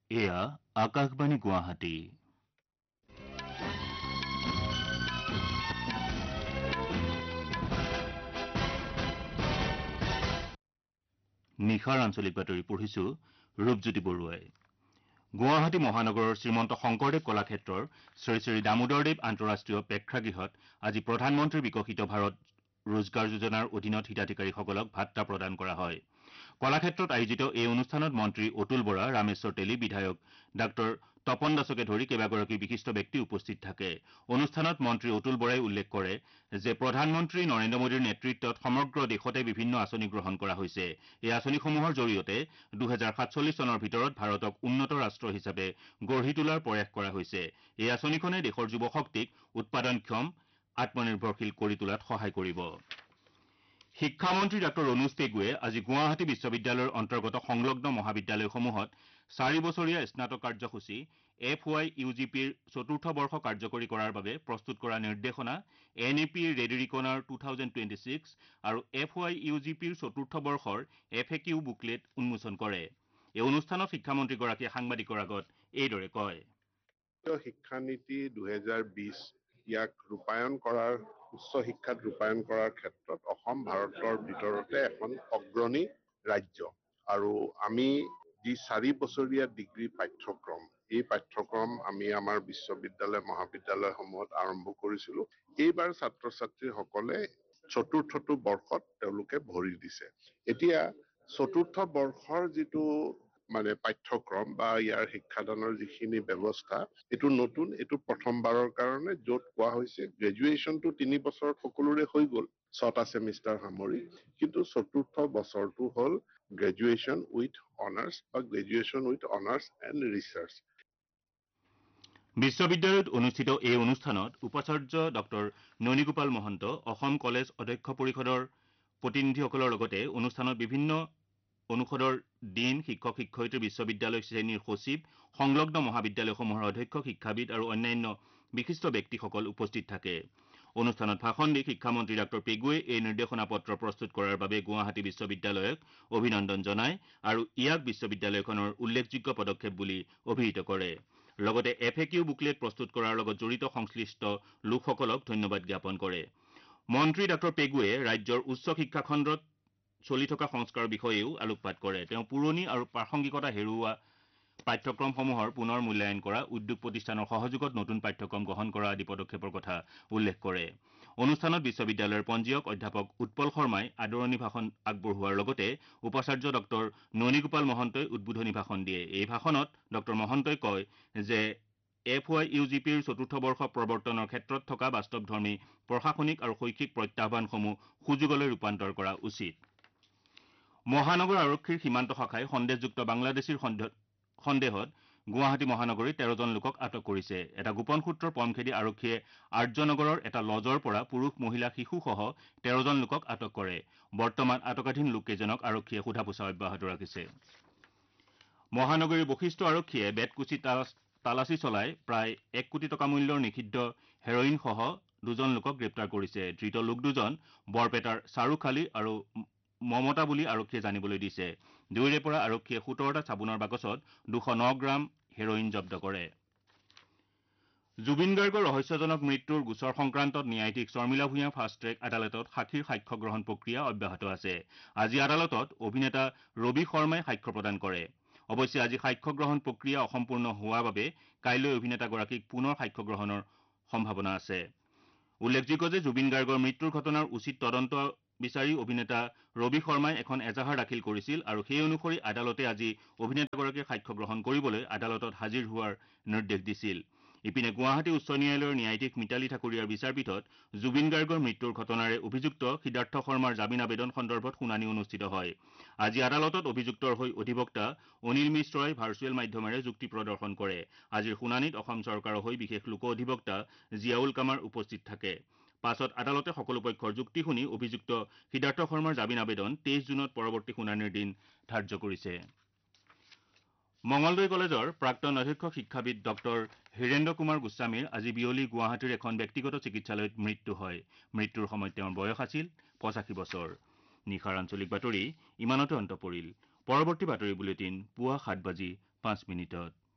এয়া আকাশবাণী গুৱাহাটী। নিশাৰ আঞ্চলিক বাতৰি পঢ়িছো ৰূপজ্যোতি বৰুৱাই। গুৱাহাটী মহানগৰৰ শ্ৰীমন্ত শংকৰদেৱ কলাক্ষেত্ৰৰ শ্ৰী শ্ৰী দামোদৰদেৱ আন্তঃৰাষ্ট্ৰীয় প্ৰেক্ষাগৃহত আজি প্ৰধানমন্ত্ৰী বিকশিত ভাৰত ৰোজগাৰ যোজনাৰ অধীনত হিতাধিকাৰীসকলক ভাট্টা প্ৰদান কৰা হয়। কলাক্ষেত্ৰত আয়োজিত এই অনুষ্ঠানত মন্ত্ৰী অতুল বৰা, ৰামেশ্বৰ তেলী, বিধায়ক ডাঃ তপন দাসকে ধৰি কেইবাগৰাকী বিশিষ্ট ব্যক্তি উপস্থিত থাকে। অনুষ্ঠানত মন্ত্ৰী অতুল বৰাই উল্লেখ কৰে যে প্ৰধানমন্ত্ৰী নৰেন্দ্ৰ মোদীৰ নেতৃত্বত সমগ্ৰ দেশতে বিভিন্ন আঁচনি গ্ৰহণ কৰা হৈছে। এই আঁচনিসমূহৰ জৰিয়তে 2047 চনৰ ভিতৰত ভাৰতক উন্নত ৰাষ্ট্ৰ হিচাপে গঢ়ি তোলাৰ প্ৰয়াস কৰা হৈছে। এই আঁচনিখনে দেশৰ যুৱশক্তিক উৎপাদনক্ষম, আত্মনিৰ্ভৰশীল কৰি তোলাত সহায় কৰিব। শিক্ষামন্ত্ৰী ডাঃ অনুজ পেগুৱে আজি গুৱাহাটী বিশ্ববিদ্যালয়ৰ অন্তৰ্গত সংলগ্ন মহাবিদ্যালয়সমূহত 4 বছৰীয়া স্নাতক কাৰ্যসূচী FYUGPৰ 4ৰ্থ বৰ্ষ কাৰ্যকৰী কৰাৰ বাবে প্ৰস্তুত কৰা নিৰ্দেশনা NEP ৰেডি ৰিকনাৰ 2026 আৰু FYUGPৰ 4ৰ্থ বৰ্ষৰ FAQ বুকলেট উন্মোচন কৰে। এই অনুষ্ঠানত শিক্ষামন্ত্ৰীগৰাকীয়ে সাংবাদিকৰ আগত এইদৰে কয়। শিক্ষানীতি 2020 ইয়াক ৰূপায়ণ কৰাৰ উচ্চ শিক্ষাত ৰূপায়ণ কৰাৰ ক্ষেত্ৰত অসম ভাৰতৰ ভিতৰতে এখন অগ্ৰণী ৰাজ্য আৰু আমি যি 4 বছৰীয়া ডিগ্ৰী পাঠ্যক্ৰম এই পাঠ্যক্ৰম আমি আমাৰ বিশ্ববিদ্যালয় মহাবিদ্যালয়সমূহত আৰম্ভ কৰিছিলো। এইবাৰ ছাত্ৰ ছাত্ৰীসকলে 4ৰ্থটো বৰ্ষত তেওঁলোকে ভৰি দিছে। এতিয়া 4ৰ্থ বৰ্ষৰ যিটো পাঠ্যক্ৰম বা ইয়াৰ শিক্ষাদানৰ যিখিনি ব্যৱস্থা এইটো নতুন, এইটো প্ৰথমবাৰৰ কাৰণে য'ত কোৱা হৈছে গ্ৰেজুৱেশ্যনটো 3 বছৰত সকলোৰে হৈ গ'ল 6টা ছেমিষ্টাৰ সামৰি, কিন্তু 4ৰ্থ বছৰটো হ'ল গ্ৰেজুৱেশ্যন উইথ অনাৰ্ছ বা graduation with honours and research. বিশ্ববিদ্যালয়ত অনুষ্ঠিত এই অনুষ্ঠানত উপাচাৰ্য ডক্টৰ ননীগোপাল মহন্ত, অসম কলেজ অধ্যক্ষ পৰিষদৰ প্ৰতিনিধিসকলৰ লগতে অনুষ্ঠানত বিভিন্ন অনুষদৰ ডিন, শিক্ষক শিক্ষয়িত্ৰী, বিশ্ববিদ্যালয় শ্ৰেণীৰ সচিব, সংলগ্ন মহাবিদ্যালয়সমূহৰ অধ্যক্ষ, শিক্ষাবিদ আৰু অন্যান্য বিশিষ্ট ব্যক্তিসকল উপস্থিত থাকে। অনুষ্ঠানত ভাষণ দি শিক্ষামন্ত্ৰী ডাঃ পেগুৱে এই নিৰ্দেশনা পত্ৰ প্ৰস্তুত কৰাৰ বাবে গুৱাহাটী বিশ্ববিদ্যালয়ক অভিনন্দন জনায় আৰু ইয়াক বিশ্ববিদ্যালয়খনৰ উল্লেখযোগ্য পদক্ষেপ বুলি অভিহিত কৰে। লগতে FAQ বুকলেট প্ৰস্তুত কৰাৰ লগত জড়িত সংশ্লিষ্ট লোকসকলক ধন্যবাদ জ্ঞাপন কৰে। মন্ত্ৰী ডাঃ পেগুৱে ৰাজ্যৰ উচ্চ শিক্ষা খণ্ডত চলি থকা সংস্কাৰৰ বিষয়েও আলোকপাত কৰে। তেওঁ পুৰণি আৰু প্ৰাসংগিকতা হেৰুওৱা পাঠ্যক্ৰমসমূহৰ পুনৰ মূল্যায়ন কৰা, উদ্যোগ প্ৰতিষ্ঠানৰ সহযোগত নতুন পাঠ্যক্ৰম গ্ৰহণ কৰা আদি পদক্ষেপৰ কথা উল্লেখ কৰে। অনুষ্ঠানত বিশ্ববিদ্যালয়ৰ পঞ্জীয়ক অধ্যাপক উৎপল শৰ্মাই আদৰণি ভাষণ আগবঢ়োৱাৰ লগতে উপাচাৰ্য ডক্টৰ ননীগোপাল মহন্তই উদ্বোধনী ভাষণ দিয়ে। এই ভাষণত ডক্টৰ মহন্তই কয় যে FYUGPৰ 4ৰ্থ বৰ্ষ প্ৰৱৰ্তনৰ ক্ষেত্ৰত থকা বাস্তৱধৰ্মী প্ৰশাসনিক আৰু শৈক্ষিক প্ৰত্যাহ্বানসমূহ সুযোগলৈ ৰূপান্তৰ কৰা উচিত। মহানগৰ আৰক্ষীৰ সীমান্ত শাখাই সন্দেহযুক্ত বাংলাদেশীৰ সন্দেহত গুৱাহাটী মহানগৰীত 13জন লোকক আটক কৰিছে। এটা গোপন সূত্ৰৰ পম খেদি আৰক্ষীয়ে আৰ্যনগৰৰ এটা লজৰ পৰা পুৰুষ, মহিলা, শিশুসহ 13জন লোকক আটক কৰে। বৰ্তমান আটকাধীন লোককেইজনক আৰক্ষীয়ে সোধা পোছা অব্যাহত ৰাখিছে। মহানগৰীৰ বশিষ্ঠ আৰক্ষীয়ে বেতকুচি তালাচী চলাই প্ৰায় 1 কোটি টকা মূল্যৰ নিষিদ্ধ হেৰইনসহ 2জন লোকক গ্ৰেপ্তাৰ কৰিছে। ধৃত লোক দুজন বৰপেটাৰ চাৰুখ আলী আৰু মমতা বুলি আৰক্ষীয়ে জানিবলৈ দিছে। দুয়োৰে পৰা আৰক্ষীয়ে 17টা চাবোনৰ বাকচত 209 গ্ৰাম হেৰইন জব্দ কৰে। জুবিন গাৰ্গৰ ৰহস্যজনক মৃত্যুৰ গোচৰ সংক্ৰান্তত ন্যায়াধীশ শৰ্মিলা ভূঞা ফাষ্ট ট্ৰেক আদালতত সাক্ষীৰ সাক্ষ্য গ্ৰহণ প্ৰক্ৰিয়া অব্যাহত আছে। আজি আদালতত অভিনেতা ৰবি শৰ্মাই সাক্ষ্য প্ৰদান কৰে। অৱশ্যে আজি সাক্ষ্য গ্ৰহণ প্ৰক্ৰিয়া অসম্পূৰ্ণ হোৱা বাবে কাইলৈ অভিনেতাগৰাকীক পুনৰ সাক্ষ্য গ্ৰহণৰ সম্ভাৱনা আছে। উল্লেখযোগ্য যে জুবিন গাৰ্গৰ মৃত্যুৰ ঘটনাৰ উচিত তদন্ত বিচাৰি অভিনেতা ৰবি শৰ্মাই এখন এজাহাৰ দাখিল কৰিছিল আৰু সেই অনুসৰি আদালতে আজি অভিনেতাগৰাকীৰ সাক্ষ্য গ্ৰহণ কৰিবলৈ আদালতত হাজিৰ হোৱাৰ নিৰ্দেশ দিছিল। ইপিনে গুৱাহাটী উচ্চ ন্যায়ালয়ৰ ন্যায়াধীশ মিতালী ঠাকুৰীয়াৰ বিচাৰপীঠত জুবিন গাৰ্গৰ মৃত্যুৰ ঘটনাৰে অভিযুক্ত সিদ্ধাৰ্থ শৰ্মাৰ জামিন আবেদন সন্দৰ্ভত শুনানি অনুষ্ঠিত হয়। আজি আদালতত অভিযুক্তৰ হৈ অধিবক্তা অনিল মিশ্ৰই ভাৰ্চুৱেল মাধ্যমেৰে যুক্তি প্ৰদৰ্শন কৰে। আজিৰ শুনানিত অসম চৰকাৰৰ হৈ বিশেষ লোক অধিবক্তা জিয়াউল কামাৰ উপস্থিত থাকে। পাছত আদালতে সকলো পক্ষৰ যুক্তি শুনি অভিযুক্ত সিদ্ধাৰ্থ শৰ্মাৰ জামিন আবেদন 23 জুনত পৰৱৰ্তী শুনানিৰ দিন ধাৰ্য কৰিছে। মঙলদৈ কলেজৰ প্ৰাক্তন অধ্যক্ষ শিক্ষাবিদ ডক্টৰ হীৰেন্দ্ৰ কুমাৰ গোস্বামীৰ আজি বিয়লি গুৱাহাটীৰ এখন ব্যক্তিগত চিকিৎসালয়ত মৃত্যু হয়। মৃত্যুৰ সময়ত তেওঁৰ বয়স আছিল 85 বছৰ। নিশাৰ আঞ্চলিক বাতৰি ইমানতে অন্ত পৰিল। পৰৱৰ্তী বাতৰি বুলেটিন পুৱা 7:50 5 মিনিটত।